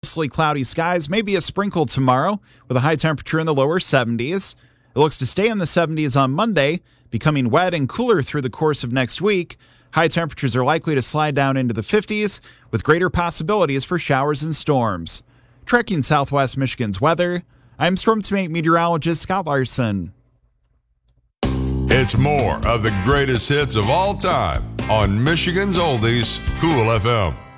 mostly cloudy skies, maybe a sprinkle tomorrow with a high temperature in the lower 70s. It looks to stay in the 70s on Monday, becoming wet and cooler through the course of next week. High temperatures are likely to slide down into the 50s with greater possibilities for showers and storms. Tracking Southwest Michigan's weather, I'm Storm Team meteorologist Scott Larson. It's more of the greatest hits of all time on Michigan's Oldies, Cool FM.